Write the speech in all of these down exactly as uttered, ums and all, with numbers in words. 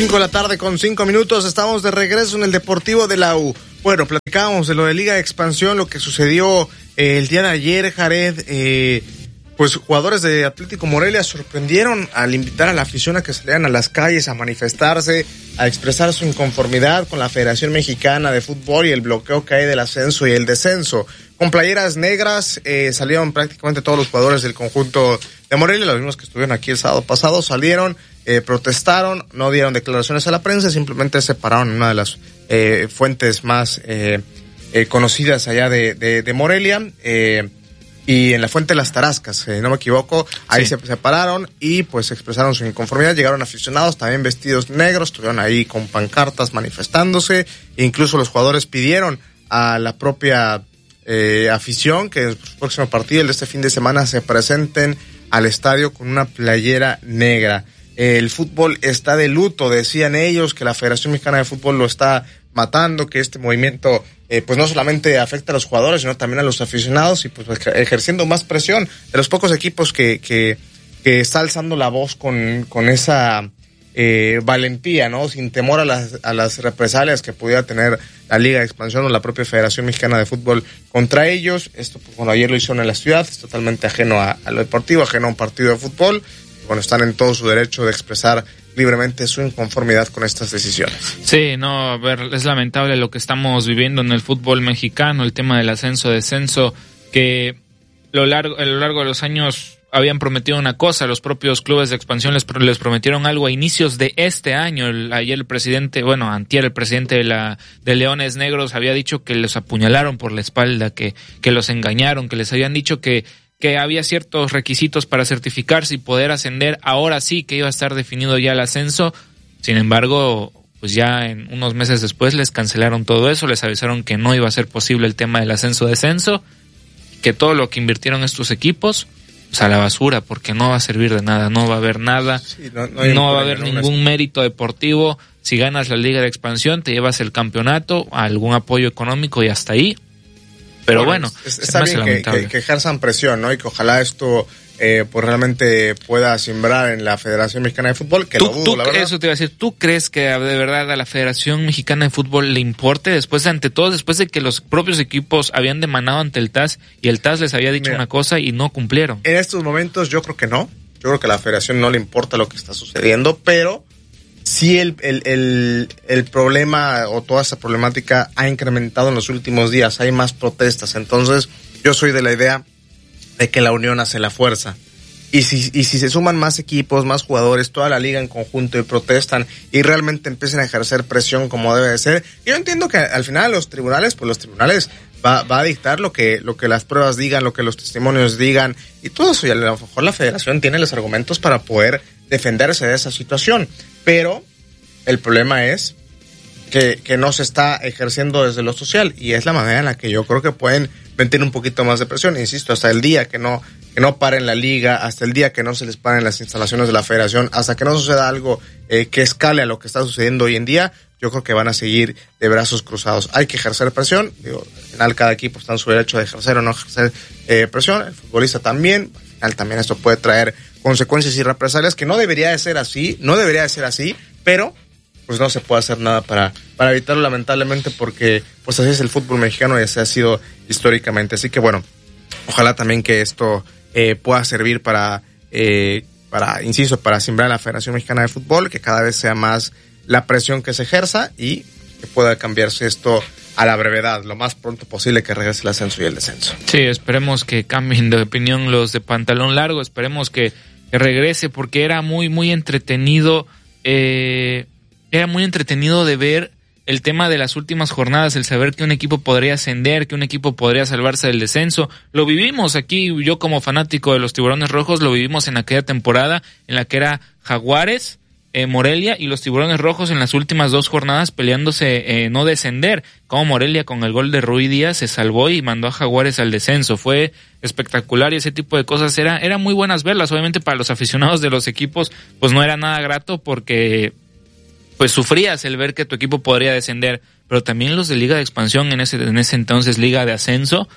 cinco de la tarde con cinco minutos, estamos de regreso en el Deportivo de la U. Bueno, platicábamos de lo de Liga de Expansión, lo que sucedió eh, el día de ayer, Jared. Eh, pues jugadores de Atlético Morelia sorprendieron al invitar a la afición a que salieran a las calles a manifestarse, a expresar su inconformidad con la Federación Mexicana de Fútbol y el bloqueo que hay del ascenso y el descenso. Con playeras negras eh, salieron prácticamente todos los jugadores del conjunto de Morelia, los mismos que estuvieron aquí el sábado pasado, salieron, eh, protestaron, no dieron declaraciones a la prensa, simplemente se pararon en una de las eh, fuentes más eh, eh, conocidas allá de, de, de Morelia, eh, y en la Fuente de las Tarascas, si eh, no me equivoco, ahí sí. se separaron y pues expresaron su inconformidad. Llegaron aficionados también vestidos negros, estuvieron ahí con pancartas manifestándose, e incluso los jugadores pidieron a la propia eh, afición que en el próximo partido, el de este fin de semana, se presenten al estadio con una playera negra. El fútbol está de luto, decían ellos, que la Federación Mexicana de Fútbol lo está matando, que este movimiento eh, pues no solamente afecta a los jugadores, sino también a los aficionados, y pues ejerciendo más presión de los pocos equipos que que, que está alzando la voz con, con esa eh, valentía, ¿no? Sin temor a las, a las represalias que pudiera tener la Liga de Expansión o la propia Federación Mexicana de Fútbol contra ellos. Esto, pues bueno, ayer lo hicieron en la ciudad, es totalmente ajeno a, a lo deportivo, ajeno a un partido de fútbol. Bueno, están en todo su derecho de expresar libremente su inconformidad con estas decisiones. Sí, no, a ver, es lamentable lo que estamos viviendo en el fútbol mexicano, el tema del ascenso-descenso, que lo largo, a lo largo de los años habían prometido una cosa, los propios clubes de expansión les, les prometieron algo a inicios de este año. El, ayer el presidente, bueno, antier el presidente de la de Leones Negros había dicho que los apuñalaron por la espalda, que, que los engañaron, que les habían dicho que que había ciertos requisitos para certificarse y poder ascender, ahora sí que iba a estar definido ya el ascenso. Sin embargo, pues ya en unos meses después les cancelaron todo eso, les avisaron que no iba a ser posible el tema del ascenso-descenso, que todo lo que invirtieron estos equipos, pues a la basura, porque no va a servir de nada, no va a haber nada, sí, no, no, no va a haber no, ningún no mérito deportivo. Si ganas la Liga de Expansión, te llevas el campeonato, algún apoyo económico y hasta ahí. Pero bueno, bueno es, está bien que, que, que ejerzan presión, ¿no? Y que ojalá esto eh, pues realmente pueda simbrar en la Federación Mexicana de Fútbol, que ¿Tú, lo dudo, tú, la verdad. Eso te iba a decir, ¿tú crees que de verdad a la Federación Mexicana de Fútbol le importe después, ante todo, después de que los propios equipos habían demandado ante el T A S y el T A S les había dicho Mira, una cosa y no cumplieron? En estos momentos yo creo que no, yo creo que a la Federación no le importa lo que está sucediendo, pero sí el, el, el, el problema o toda esa problemática ha incrementado en los últimos días, hay más protestas, entonces yo soy de la idea de que la unión hace la fuerza. Y si, y si se suman más equipos, más jugadores, toda la liga en conjunto y protestan y realmente empiezan a ejercer presión como debe de ser, yo entiendo que al final los tribunales, pues los tribunales va, va a dictar lo que, lo que las pruebas digan, lo que los testimonios digan y todo eso, y a lo mejor la federación tiene los argumentos para poder defenderse de esa situación, pero el problema es que, que no se está ejerciendo desde lo social, y es la manera en la que yo creo que pueden meter un poquito más de presión, insisto, hasta el día que no, que no paren la liga, hasta el día que no se les paren las instalaciones de la federación, hasta que no suceda algo eh, que escale a lo que está sucediendo hoy en día, yo creo que van a seguir de brazos cruzados. Hay que ejercer presión, digo, al final cada equipo está en su derecho de ejercer o no ejercer eh, presión, el futbolista también, al final también esto puede traer consecuencias y represalias, que no debería de ser así, no debería de ser así, pero pues no se puede hacer nada para, para evitarlo, lamentablemente, porque pues así es el fútbol mexicano y así ha sido históricamente. Así que bueno, ojalá también que esto eh, pueda servir para, eh, para, insisto, para simbrar a la Federación Mexicana de Fútbol, que cada vez sea más la presión que se ejerza y que pueda cambiarse esto a la brevedad, lo más pronto posible, que regrese el ascenso y el descenso. Sí, esperemos que cambien de opinión los de pantalón largo, esperemos que, que regrese, porque era muy, muy entretenido, eh, era muy entretenido de ver el tema de las últimas jornadas, el saber que un equipo podría ascender, que un equipo podría salvarse del descenso. Lo vivimos aquí, yo como fanático de los Tiburones Rojos, lo vivimos en aquella temporada en la que era Jaguares, eh, Morelia y los Tiburones Rojos en las últimas dos jornadas peleándose eh, no descender. Como Morelia con el gol de Rui Díaz se salvó y mandó a Jaguares al descenso. Fue espectacular y ese tipo de cosas era, era muy buenas verlas. Obviamente para los aficionados de los equipos pues no era nada grato, porque pues sufrías el ver que tu equipo podría descender, pero también los de Liga de Expansión, en ese en ese entonces Liga de Ascenso,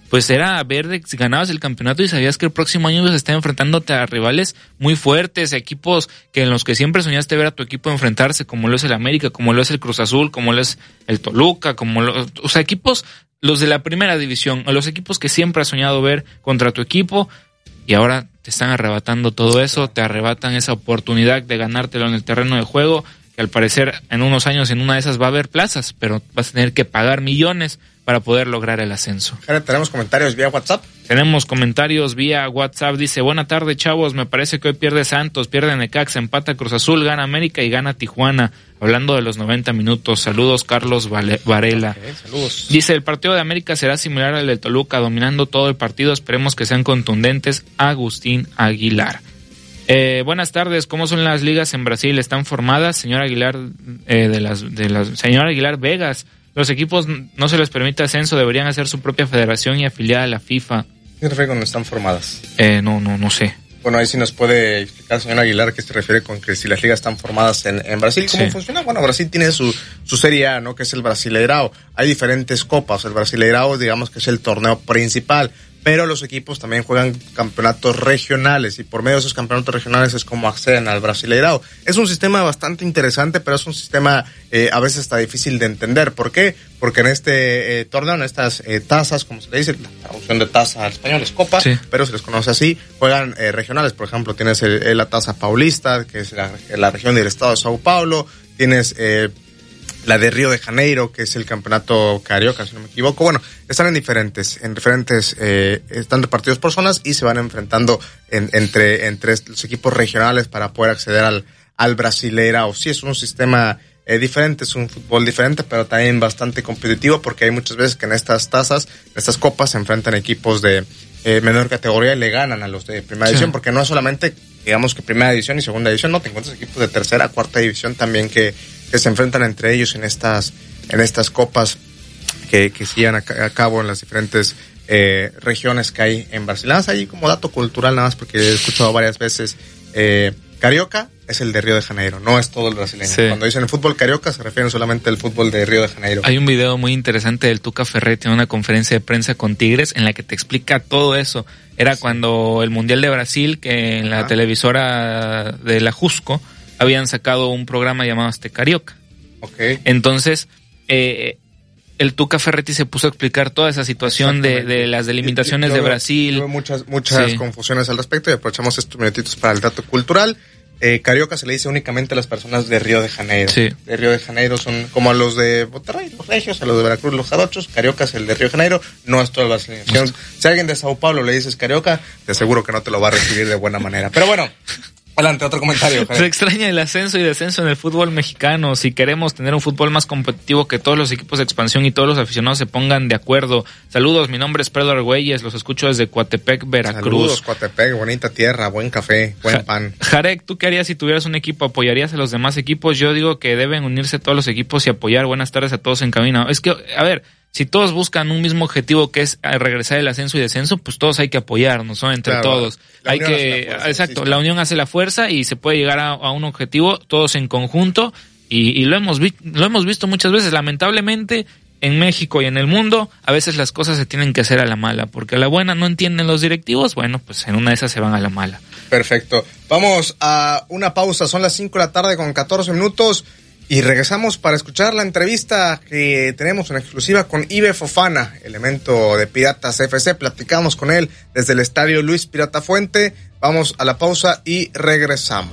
pues era ver de si ganabas el campeonato y sabías que el próximo año ibas a estar enfrentándote a rivales muy fuertes, equipos que en los que siempre soñaste ver a tu equipo enfrentarse, como lo es el América, como lo es el Cruz Azul, como lo es el Toluca, como lo, o sea, equipos, los de la primera división, o los equipos que siempre has soñado ver contra tu equipo, y ahora te están arrebatando todo eso, te arrebatan esa oportunidad de ganártelo en el terreno de juego, que al parecer en unos años en una de esas va a haber plazas, pero vas a tener que pagar millones para poder lograr el ascenso. ¿Tenemos comentarios vía WhatsApp? Tenemos comentarios vía WhatsApp. Dice, buena tarde, chavos. Me parece que hoy pierde Santos, pierde Necaxa, empata Cruz Azul, gana América y gana Tijuana. Hablando de los noventa minutos. Saludos, Carlos Varela. Okay, saludos. Dice, el partido de América será similar al del Toluca, dominando todo el partido. Esperemos que sean contundentes. Agustín Aguilar. Eh, buenas tardes. ¿Cómo son las ligas en Brasil? ¿Están formadas? Señor Aguilar, eh, de las, de las, señor Aguilar Vegas. Los equipos no se les permite ascenso, deberían hacer su propia federación y afiliada a la FIFA. ¿Qué se refiere cuando están formadas? Eh, no, no, no sé. Bueno, ahí sí nos puede explicar, señor Aguilar, qué se refiere con que si las ligas están formadas en, en Brasil, ¿cómo sí. funciona? Bueno, Brasil tiene su, su Serie A, ¿no? Que es el Brasileirao. Hay diferentes copas. El Brasileirao, digamos que es el torneo principal, pero los equipos también juegan campeonatos regionales y por medio de esos campeonatos regionales es como acceden al Brasileirao. Es un sistema bastante interesante, pero es un sistema eh, a veces está difícil de entender. ¿Por qué? Porque en este eh, torneo, en estas eh, tazas, como se le dice, la traducción de taza al español es copa, sí. pero se les conoce así, juegan eh, regionales. Por ejemplo, tienes el, el, la taza paulista, que es la, la región del estado de Sao Paulo, tienes... Eh, la de Río de Janeiro, que es el campeonato carioca, si no me equivoco. Bueno, están en diferentes, en diferentes, eh, están repartidos por zonas y se van enfrentando en, entre, entre los equipos regionales para poder acceder al, al Brasileirao. Sí, es un sistema eh, diferente, es un fútbol diferente, pero también bastante competitivo porque hay muchas veces que en estas tazas, en estas copas, se enfrentan equipos de eh, menor categoría y le ganan a los de primera sí. división, porque no es solamente, digamos que primera división y segunda división, no, te encuentras equipos de tercera, cuarta división también que que se enfrentan entre ellos en estas en estas copas que, que se llevan a, a cabo en las diferentes eh, regiones que hay en Brasil. Nada más ahí como dato cultural, nada más porque he escuchado varias veces, eh, carioca es el de Río de Janeiro, no es todo el brasileño. Sí. Cuando dicen el fútbol carioca se refieren solamente al fútbol de Río de Janeiro. Hay un video muy interesante del Tuca Ferretti en una conferencia de prensa con Tigres en la que te explica todo eso. Era sí. cuando el Mundial de Brasil, que en la ah. televisora de la Jusco habían sacado un programa llamado este Carioca. Okay. Entonces, eh, el Tuca Ferretti se puso a explicar toda esa situación de, de las delimitaciones y, y, y de Brasil. Tuve muchas, muchas sí. confusiones al respecto y aprovechamos estos minutitos para el dato cultural. Eh, Carioca se le dice únicamente a las personas de Río de Janeiro. Sí. De Río de Janeiro son como a los de Monterrey, los regios, a los de Veracruz, los jarochos. Carioca es el de Río de Janeiro, no es todo el brasileño. Si, si a alguien de Sao Paulo le dices Carioca, te aseguro que no te lo va a recibir de buena manera. Pero bueno... Adelante, otro comentario. Se extraña el ascenso y descenso en el fútbol mexicano. Si queremos tener un fútbol más competitivo, que todos los equipos de expansión y todos los aficionados se pongan de acuerdo. Saludos, mi nombre es Pedro Argüelles, los escucho desde Coatepec, Veracruz. Saludos, Coatepec, bonita tierra, buen café, buen ja- pan. Jarek, ¿tú qué harías si tuvieras un equipo? ¿Apoyarías a los demás equipos? Yo digo que deben unirse todos los equipos y apoyar. Buenas tardes a todos en cabina. Es que, a ver... Si todos buscan un mismo objetivo que es regresar el ascenso y descenso, pues todos hay que apoyarnos, ¿no? Entre claro, todos. Hay que, fuerza, exacto, sí, la unión hace la fuerza y se puede llegar a, a un objetivo todos en conjunto y, y lo hemos vi, lo hemos visto muchas veces. Lamentablemente en México y en el mundo a veces las cosas se tienen que hacer a la mala, porque a la buena no entienden los directivos. Bueno, pues en una de esas se van a la mala. Perfecto. Vamos a una pausa. Son las cinco de la tarde con catorce minutos. Y regresamos para escuchar la entrevista que tenemos en exclusiva con Ibe Fofana, elemento de Piratas F C. Platicamos con él desde el estadio Luis Pirata Fuente. Vamos a la pausa y regresamos.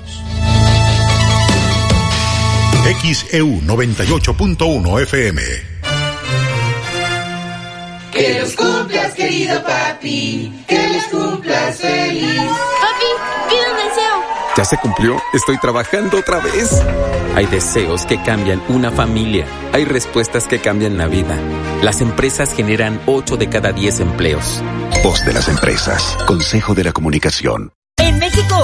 X E U noventa y ocho punto uno F M. Que los cumplas, querido papi. Que los cumplas feliz. Papi, pide un deseo. ¿Ya se cumplió? Estoy trabajando otra vez. Hay deseos que cambian una familia. Hay respuestas que cambian la vida. Las empresas generan ocho de cada diez empleos. Voz de las empresas. Consejo de la Comunicación. En México